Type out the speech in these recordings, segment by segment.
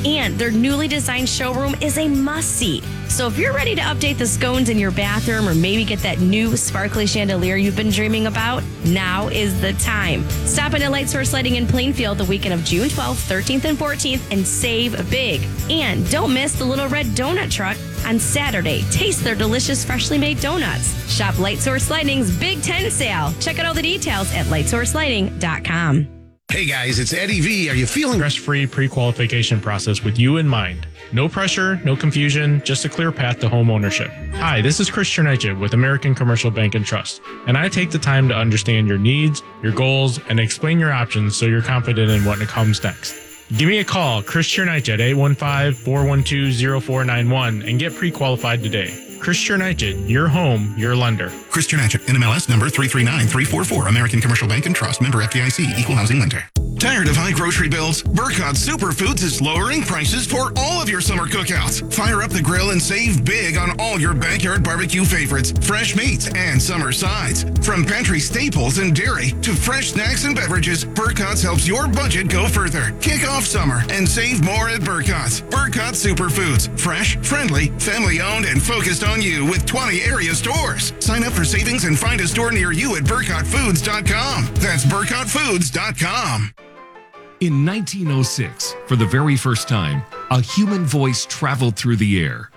And their newly designed showroom is a must-see. So if you're ready to update the scones in your bathroom or maybe get that new sparkly chandelier you've been dreaming about, now is the time. Stop in at Light Source Lighting in Plainfield the weekend of June 12th, 13th, and 14th and save big. And don't miss the Little Red Donut Truck on Saturday. Taste their delicious freshly made donuts. Shop Light Source Lighting's Big 10 sale. Check out all the details at lightsourcelightning.com. Hey guys, it's Eddie V. Are you feeling stress-free pre-qualification process with you in mind? No pressure, no confusion, just a clear path to home ownership. Hi, this is Chris Chernichit with American Commercial Bank and Trust, and I take the time to understand your needs, your goals, and explain your options so you're confident in what comes next. Give me a call, Chris Chernichit at 815-412-0491, and get pre-qualified today. Chris Chernichit, your home, your lender. Chris Chernichit, NMLS number 339344, American Commercial Bank and Trust, member FDIC, equal housing lender. Tired of high grocery bills? Burkott Superfoods is lowering prices for all of your summer cookouts. Fire up the grill and save big on all your backyard barbecue favorites, fresh meats, and summer sides. From pantry staples and dairy to fresh snacks and beverages, Burkott's helps your budget go further. Kick off summer and save more at Burkott's. Burkott Superfoods. Fresh, friendly, family-owned, and focused on you with 20 area stores. Sign up for savings and find a store near you at burkottfoods.com. That's burkottfoods.com. In 1906, for the very first time, a human voice traveled through the air.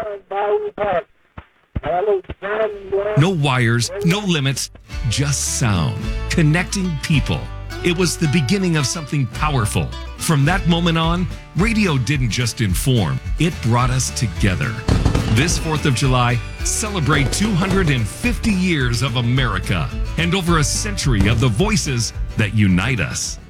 No wires, no limits, just sound, connecting people. It was the beginning of something powerful. From that moment on, radio didn't just inform, it brought us together. This 4th of July, celebrate 250 years of America and over a century of the voices that unite us.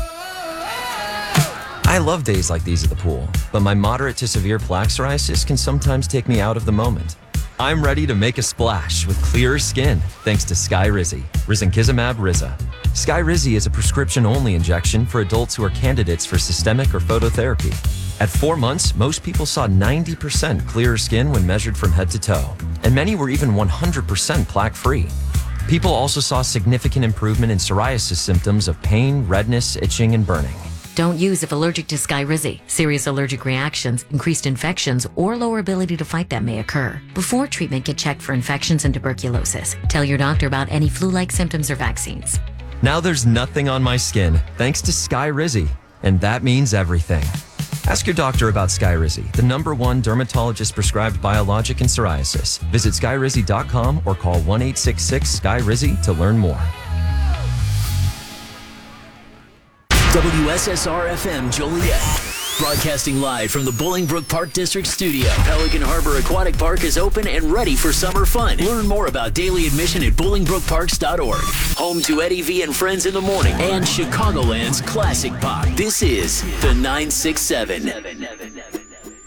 I love days like these at the pool, but my moderate to severe plaque psoriasis can sometimes take me out of the moment. I'm ready to make a splash with clearer skin thanks to Skyrizi, risankizumab Riza. Skyrizi is a prescription-only injection for adults who are candidates for systemic or phototherapy. At 4 months, most people saw 90% clearer skin when measured from head to toe, and many were even 100% plaque-free. People also saw significant improvement in psoriasis symptoms of pain, redness, itching, and burning. Don't use if allergic to Skyrizi. Serious allergic reactions, increased infections, or lower ability to fight them may occur. Before treatment, get checked for infections and tuberculosis. Tell your doctor about any flu-like symptoms or vaccines. Now there's nothing on my skin thanks to Skyrizi, and that means everything. Ask your doctor about Skyrizi, the #1 dermatologist-prescribed biologic in psoriasis. Visit skyrizi.com or call 1-866-SKY-RIZI to learn more. WSSR-FM Joliet. Broadcasting live from the Bolingbrook Park District Studio. Pelican Harbor Aquatic Park is open and ready for summer fun. Learn more about daily admission at BolingbrookParks.org. Home to Eddie V and Friends in the Morning and Chicagoland's classic pop. This is the 967.